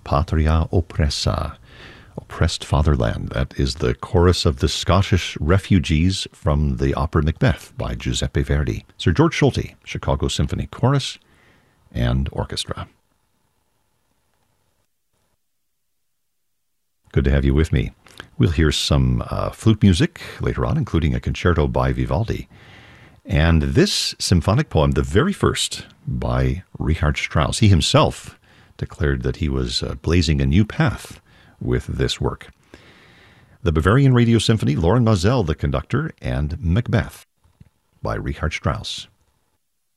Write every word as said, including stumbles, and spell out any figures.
Patria Oppressa, Oppressed Fatherland. That is the chorus of the Scottish refugees from the opera Macbeth by Giuseppe Verdi. Sir George Solti, Chicago Symphony Chorus and Orchestra. Good to have you with me. We'll hear some uh, flute music later on, including a concerto by Vivaldi. And this symphonic poem, the very first, by Richard Strauss. He himself declared that he was uh, blazing a new path with this work. The Bavarian Radio Symphony, Lorin Maazel, the conductor, and Macbeth by Richard Strauss.